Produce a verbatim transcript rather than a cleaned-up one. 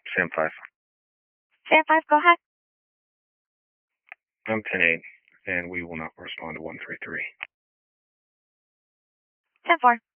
Sam five. Sam five, go ahead. I'm ten eight, and we will not respond to one three three. Sam four.